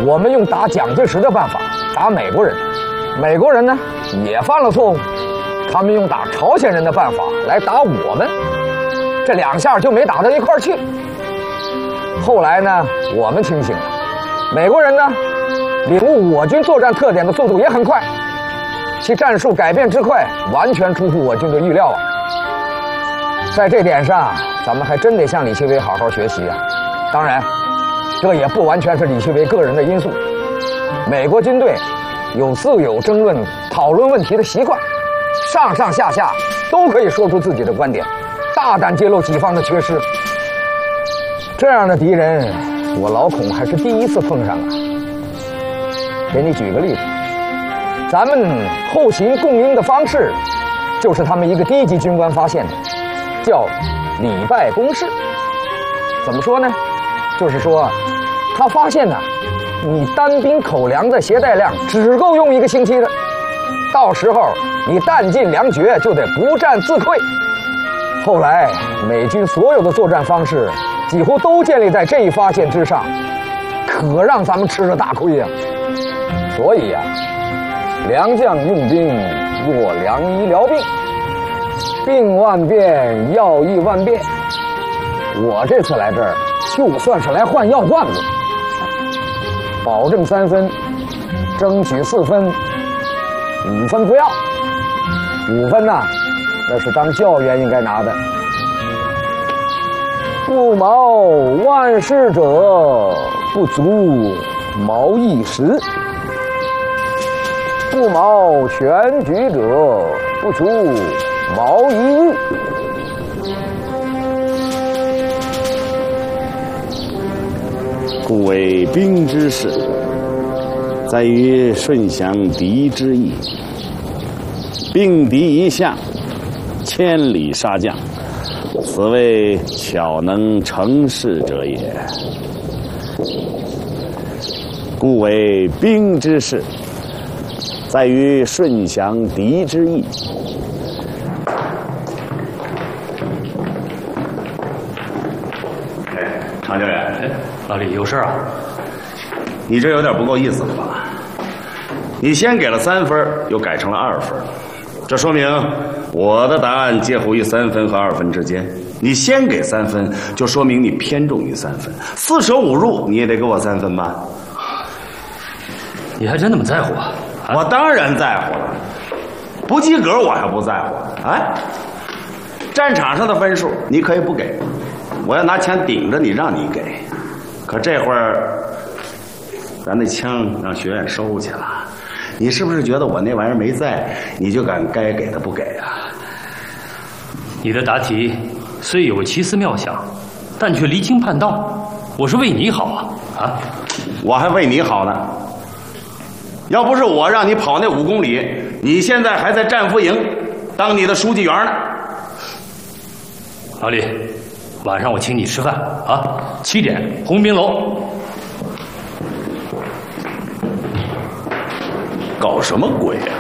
我们用打蒋介石的办法打美国人，美国人呢也犯了错误，他们用打朝鲜人的办法来打我们，这2下就没打到一块儿去。后来呢，我们清醒了，美国人呢领悟我军作战特点的速度也很快，其战术改变之快，完全出乎我军的预料啊。在这点上，咱们还真得向李奇微好好学习啊。当然，这也不完全是李奇微个人的因素。美国军队有自有争论、讨论问题的习惯，上上下下都可以说出自己的观点，大胆揭露己方的缺失。这样的敌人，我老孔还是第一次碰上啊。给你举个例子，咱们后勤供应的方式，就是他们一个低级军官发现的，叫礼拜公式。怎么说呢？就是说，他发现呢，你单兵口粮的携带量只够用1个星期的，到时候你弹尽粮绝，就得不战自溃。后来美军所有的作战方式几乎都建立在这一发现之上，可让咱们吃了大亏呀。所以呀，良将用兵若良医疗病，病万变，药亦万变。我这次来这儿，就算是来换药罐子，保证3分，争取4分，5分不要。5分呐，那是当教员应该拿的。不谋万事者，不足谋一时；不谋全局者，不足谋一日。 故谓兵之事，在于顺降敌之意。并敌一向，千里杀将，此谓巧能成事者也。故为兵之事，在于顺降敌之意。 常教员， 老李有事啊？ 你这有点不够意思了吧？你先给了3分，又改成了2分，这说明我的答案介乎于3分和2分之间。你先给3分，就说明你偏重于3分。4舍5入，你也得给我3分吧？ 你还真那么在乎啊？ 我当然在乎了，不及格我还不在乎啊！战场上的分数你可以不给，我要拿枪顶着你让你给，可这会儿咱那枪让学院收去了，你是不是觉得我那玩意儿没在，你就敢该给的不给啊？ 你的答题虽有奇思妙想，但却离经叛道，我是为你好啊！ 我还为你好呢。要不是我让你跑那5公里，你现在还在战俘营当你的书记员呢。 老李，晚上我请你吃饭啊，7点鸿宾楼。 搞什么鬼啊？